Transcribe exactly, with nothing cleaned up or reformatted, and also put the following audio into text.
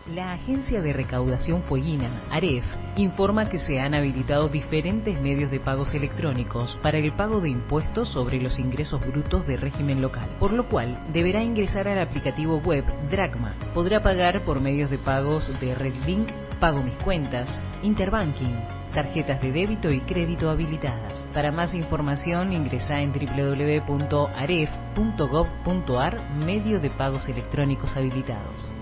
La Agencia de Recaudación Fueguina, AREF, informa que se han habilitado diferentes medios de pagos electrónicos para el pago de impuestos sobre los ingresos brutos de régimen local, por lo cual deberá ingresar al aplicativo web Dracma. Podrá pagar por medios de pagos de RedLink, Pago Mis Cuentas, Interbanking, tarjetas de débito y crédito habilitadas. Para más información ingresa en doble u doble u doble u punto aref punto gov punto ar, medio de pagos electrónicos habilitados.